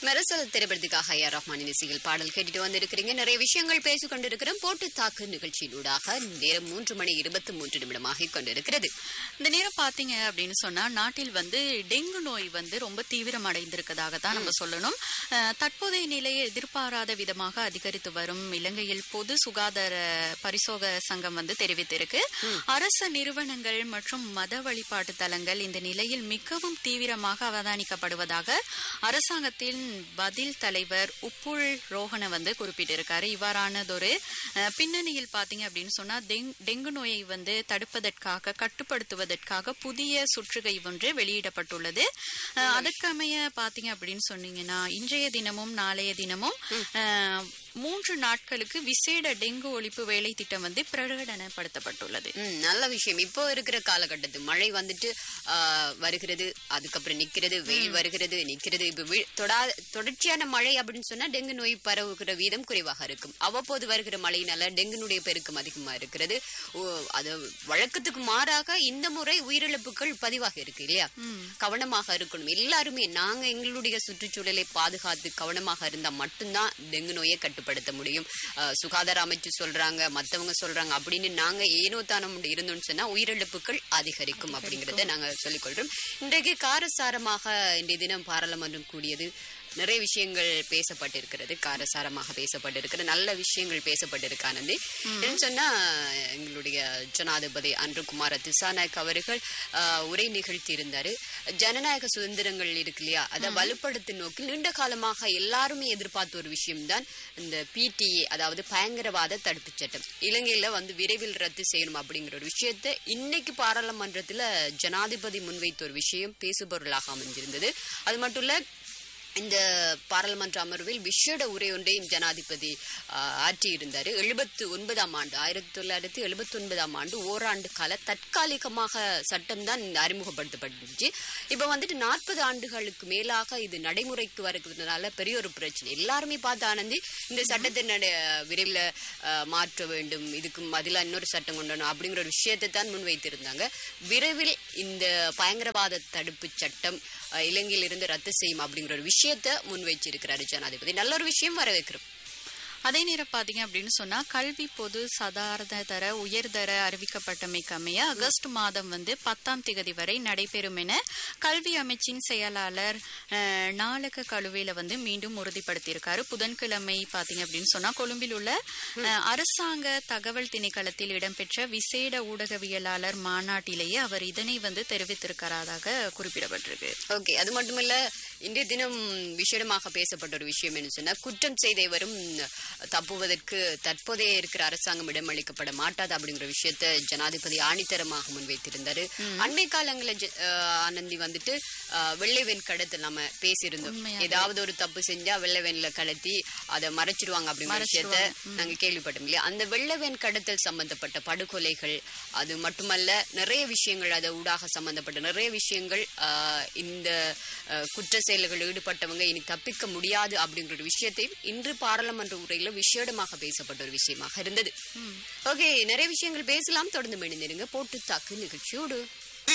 மெரசல் திரைப்படத்துக்காக ஏ ரஹ்மானின் இசையில் பாடல் கேட்டுட்டு வந்திருக்கிறீங்க. நிறைய விஷயங்கள் பேசிக் கொண்டிருக்கிறோம். போட்டு தாக்கு நிகழ்ச்சியினூடாக நேரம் 3:23 ஆகிக் கொண்டிருக்கிறது. இந்த நேரம் பாத்தீங்க அப்படின்னு சொன்னா நாட்டில் டெங்கு நோய் ரொம்ப தீவிரமடைந்திருக்கதாக தான் நம்ம சொல்லணும். தற்போதைய நிலையை எதிர்பாராத விதமாக அதிகரித்து வரும் இலங்கையில் பொது சுகாதார பரிசோக சங்கம் தெரிவித்திருக்கு. அரச நிறுவனங்கள் மற்றும் மத வழிபாட்டு தலங்கள் இந்த நிலையில் மிகவும் தீவிரமாக அவதானிக்கப்படுவதாக அரசாங்கத்தின் பதில் தலைவர் உப்புள் ரோஹன குறிப்பிட்டிருக்காரு. இவ்வாறானதொரு பின்னணியில் பாத்தீங்க அப்படின்னு சொன்னா டெங்கு நோயை தடுப்பதற்காக கட்டுப்படுத்துவதற்காக புதிய சுற்றுகை ஒன்று வெளியிடப்பட்டுள்ளது. அதற்கமைய பாத்தீங்க அப்படின்னு சொன்னீங்கன்னா இன்றைய தினமும் நாளைய தினமும் 3 நாட்களுக்கு விசேட டெங்கு ஒழிப்பு வேலை திட்டம் பிரகடனப்படுத்தப்பட்டுள்ளது. நல்ல விஷயம். இப்போ இருக்கிற காலகட்டத்து மழை வருகிறது, அதுக்கப்புறம் நிக்கிறது, வெயில் வருகிறது, நிக்கிறது. இப்ப தொடர்ச்சியான மழை அப்படின்னு சொன்னா டெங்கு நோய் பரவுகிற வீதம் குறைவாக இருக்கும். அவ்வப்போது வருகிற மழையினால டெங்குனுடைய பெருக்கம் அதிகமா இருக்கிறது. அது வழக்கத்துக்கு மாறாக இந்த முறை உயிரிழப்புகள் பதிவாக இருக்கு இல்லையா? கவனமாக இருக்கணும் எல்லாருமே. நாங்க எங்களுடைய சுற்றுச்சூழலை பாதுகாத்து கவனமாக இருந்தா மட்டும்தான் டெங்கு நோயை கட்டுப்படுத்த முடியும். சுகாதார அமைச்சு சொல்றாங்க, மத்தவங்க சொல்றாங்க அப்படின்னு நாங்க ஏனோ தானம் இருந்தோம்னு சொன்னா உயிரிழப்புகள் அதிகரிக்கும் அப்படிங்கறத நாங்க சொல்லிக்கொள்றோம். இன்றைக்கு காரசாரமாக இன்றைய தினம் பாராளுமன்றம் கூடியது. நிறைய விஷயங்கள் பேசப்பட்டிருக்கிறது, காரசாரமாக பேசப்பட்டிருக்கிறது, நல்ல விஷயங்கள் பேசப்பட்டிருக்கானது. என்னன்னு சொன்னா எங்களுடைய ஜனாதிபதி அன்ருகுமார திசாநாயக் அவர்கள் உரை நிகழ்த்தி இருந்தாரு. ஜனநாயக சுதந்திரங்கள் இருக்கு இல்லையா, அதை வலுப்படுத்தும் நோக்கில் நீண்ட காலமாக எல்லாருமே எதிர்பார்த்த ஒரு விஷயம்தான் இந்த PTA, அதாவது பயங்கரவாத தடுப்பு சட்டம். இலங்கையில விரைவில் ரத்து செய்யணும் அப்படிங்கிற ஒரு விஷயத்தை இன்னைக்கு பாராளுமன்றத்துல ஜனாதிபதி முன்வைத்த ஒரு விஷயம் பேசுபொருளாக அமைஞ்சிருந்தது. அது மட்டும் இல்ல, இந்த பாராளுமன்ற அமர்வில் விசேட உரை ஒன்றையும் ஜனாதிபதி ஆற்றியிருந்தாரு. 1979 ஆண்டு ஓராண்டு கால தற்காலிகமாக சட்டம் தான் அறிமுகப்படுத்தப்பட்டுச்சு. இப்ப 40 ஆண்டுகளுக்கு மேலாக இது நடைமுறைக்கு வருகிறதுனால பெரிய ஒரு பிரச்சனை. எல்லாருமே பார்த்து ஆனந்தி இந்த சட்டத்தை விரைவில் மாற்ற வேண்டும், இதுக்கு பதிலா இன்னொரு சட்டம் கொண்டு வரணும் அப்படிங்கிற ஒரு விஷயத்தை தான் முன்வைத்திருந்தாங்க. விரைவில் இந்த பயங்கரவாத தடுப்பு சட்டம் இலங்கையில் இருந்து ரத்து செய்யும் அப்படிங்கிற ஒரு விஷயத்தை முன்வைச்சிருக்கிறாரு ஜனாதிபதி. நல்ல ஒரு விஷயம் வரவேற்கிறோம். அதே நேரம் பாத்தீங்க அப்படின்னு சொன்னா கல்வி பொது சாதாரண தர உயர்தர அறிவிக்கப்பட்டமைக்கமைய ஆகஸ்ட் மாதம் 10ஆம் தேதி வரை நடைபெறும் என கல்வி அமைச்சின் செயலாளர் நாளக கழுவேல மீண்டும் உறுதிப்படுத்தியிருக்காரு. புதன்கிழமை பாத்தீங்க அப்படின்னு சொன்னா கொழும்பில் உள்ள அரசாங்க தகவல் திணைக்களத்தில் இடம்பெற்ற விசேட ஊடகவியலாளர் மாநாட்டிலேயே அவர் இதனை தெரிவித்திருக்கிறதாக குறிப்பிடப்பட்டிருக்கு. ஓகே, அது மட்டுமல்ல, இன்றைய தினம் விசேடமாக பேசப்பட்ட ஒரு விஷயம் என்ன சொன்னா, குற்றம் செய்தவரும் தப்புவதற்கு தற்போதைய இருக்கிற அரசாங்கம் இடமளிக்கப்பட மாட்டாது அப்படிங்கிற விஷயத்த ஜனாதிபதி ஆணித்தரமாக முன்வைத்திருந்தாரு. அண்மை காலங்களில் ஆனந்தி வெள்ளை வெண் கடத்தல் நம்ம பேசியிருந்தோம். ஏதாவது ஒரு தப்பு செஞ்சா வெள்ளை வெண்ல கடத்தி அதை மறைச்சிடுவாங்க அப்படிங்கிற விஷயத்த நாங்க கேள்விப்பட்டோம் இல்லையா? அந்த வெள்ளை வெண் கடத்தல் சம்பந்தப்பட்ட படுகொலைகள், அது மட்டுமல்ல நிறைய விஷயங்கள், அதை ஊடாக சம்பந்தப்பட்ட நிறைய விஷயங்கள், இந்த குற்ற செயல்களில் ஈடுபட்டவங்க இனி தப்பிக்க முடியாது அப்படிங்கிற ஒரு விஷயத்தை இன்று பாராளுமன்ற உரையில விசேடமாக பேசப்பட்ட ஒரு விஷயமாக இருந்தது. ஓகே, நிறைய விஷயங்கள் பேசலாம். தொடர்ந்து இணைந்திருங்க போட்டு தாக்கு நிகழ்ச்சியோடு.